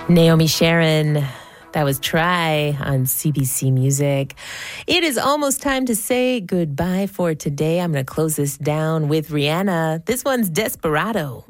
Naomi Sharon. That was Try on CBC Music. It is almost time to say goodbye for today. I'm going to close this down with Rihanna. This one's Desperado.